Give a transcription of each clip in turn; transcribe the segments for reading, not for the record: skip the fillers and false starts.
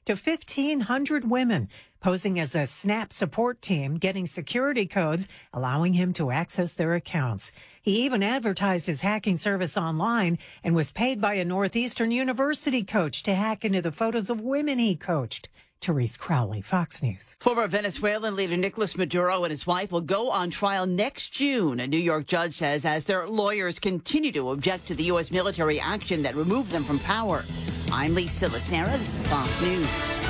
to 1,500 women, posing as a Snap support team, getting security codes, allowing him to access their accounts. He even advertised his hacking service online and was paid by a Northeastern University coach to hack into the photos of women he coached. Therese Crowley, Fox News. Former Venezuelan leader Nicolas Maduro and his wife will go on trial next June, a New York judge says, as their lawyers continue to object to the U.S. military action that removed them from power. I'm Lisa Lacera. This is Fox News.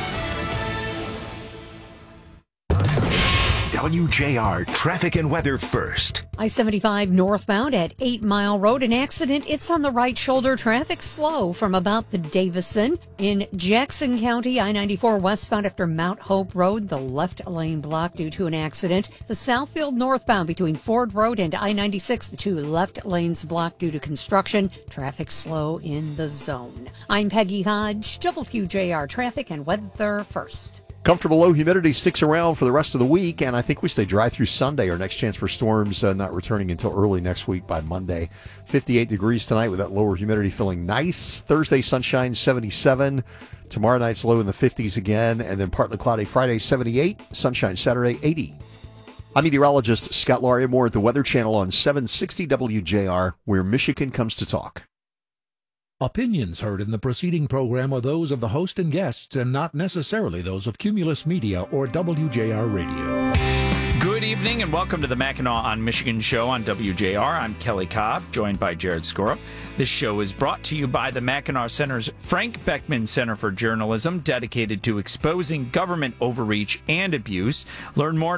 WJR traffic and weather first. I-75 northbound at 8 Mile Road. An accident. It's on the right shoulder. Traffic slow from about the Davison. In Jackson County, I-94 westbound after Mount Hope Road. The left lane blocked due to an accident. The Southfield northbound between Ford Road and I-96. The two left lanes blocked due to construction. Traffic slow in the zone. I'm Peggy Hodge. WJR traffic and weather first. Comfortable low humidity sticks around for the rest of the week, and I think we stay dry through Sunday. Our next chance for storms not returning until early next week by Monday. 58 degrees tonight with that lower humidity feeling nice. Thursday, sunshine, 77. Tomorrow night's low in the 50s again, and then partly cloudy Friday, 78. Sunshine Saturday, 80. I'm meteorologist Scott Laria. More at the Weather Channel on 760 WJR, where Michigan comes to talk. Opinions heard in the preceding program are those of the host and guests and not necessarily those of Cumulus Media or WJR Radio. Good evening and welcome to the Mackinac on Michigan show on WJR. I'm Kelly Cobb, joined by Jared Scoro. This show is brought to you by the Mackinac Center's Frank Beckman Center for Journalism, dedicated to exposing government overreach and abuse. Learn more at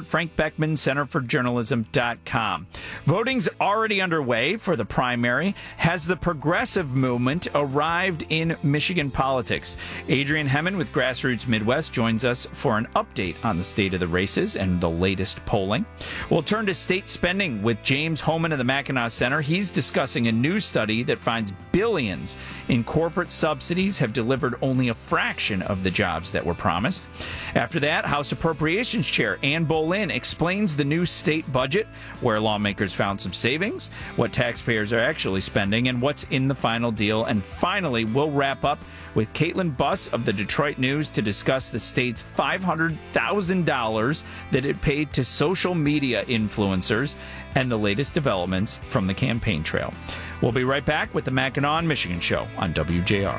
frankbeckmancenterforjournalism.com. Voting's already underway for the primary. Has the progressive movement arrived in Michigan politics? Adrian Hemmen with Grassroots Midwest joins us for an update on the state of the races and the latest polling. We'll turn to state spending with James Hohman of the Mackinac Center. He's discussing a new study that finds billions in corporate subsidies have delivered only a fraction of the jobs that were promised. After that, House Appropriations Chair Ann Boleyn explains the new state budget, where lawmakers found some savings, what taxpayers are actually spending, and what's in the final deal. And finally, we'll wrap up with Caitlin Buss of the Detroit News to discuss the state's $500,000 that it paid to social media influencers and the latest developments from the campaign trail. We'll be right back with the Mackinac on Michigan show on WJR.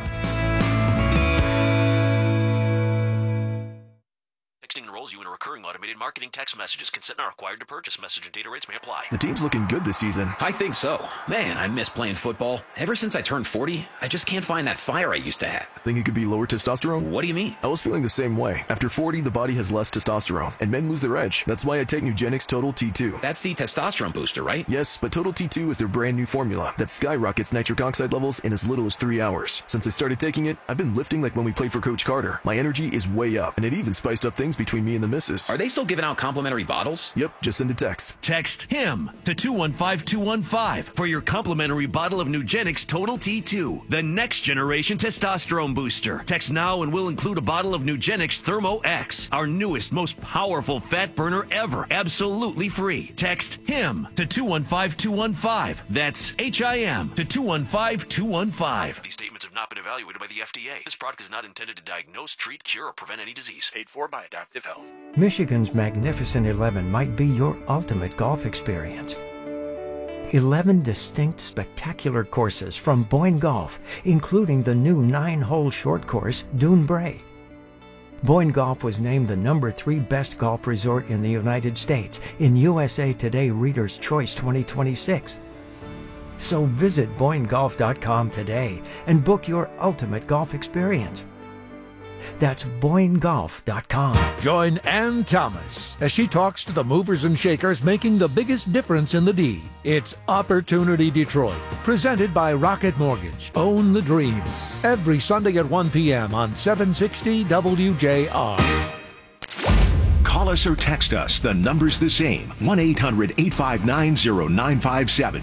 Texting enrolls you in a recurring automated marketing text messages. Consent not required to purchase. Message and data rates may apply. The team's looking good this season. I think so. Man, I miss playing football. Ever since I turned 40, I just can't find that fire I used to have. Think it could be lower testosterone? What do you mean? I was feeling the same way. After 40, the body has less testosterone, and men lose their edge. That's why I take Nugenix Total T2. That's the testosterone booster, right? Yes, but Total T2 is their brand new formula that skyrockets nitric oxide levels in as little as 3 hours. Since I started taking it, I've been lifting like when we played for Coach Carter. My energy is way up, and it even spiced up things between me and the missus. Are they still giving out complimentary bottles? Yep, just send a text. Text HIM to 215-215 for your complimentary bottle of Nugenix Total T2, the next generation testosterone booster. Text now and we'll include a bottle of Nugenix Thermo X, our newest, most powerful fat burner ever, absolutely free. Text HIM to 215-215. That's HIM to 215-215. These statements have not been evaluated by the FDA. This product is not intended to diagnose, treat, cure, or prevent any disease. Paid for by Adaptive Health. Michigan's Magnificent 11 might be your ultimate golf experience. 11 distinct spectacular courses from Boyne Golf, including the new 9-hole short course, Dune Bray. Boyne Golf was named the #3 best golf resort in the United States in USA Today Reader's Choice 2026. So visit BoyneGolf.com today and book your ultimate golf experience. That's BoyneGolf.com. Join Ann Thomas as she talks to the movers and shakers making the biggest difference in the D. It's Opportunity Detroit, presented by Rocket Mortgage. Own the dream. Every Sunday at 1 p.m. on 760 WJR. Call us or text us. The number's the same. 1-800-859-0957.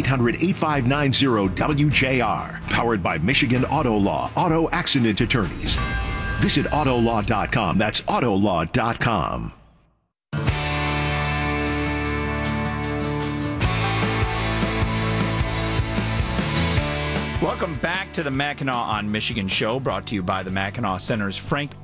1-800-859-0WJR. Powered by Michigan Auto Law. Auto Accident Attorneys. Visit Autolaw.com. That's Autolaw.com. Welcome back to the Mackinac on Michigan show, brought to you by the Mackinac Center's Frank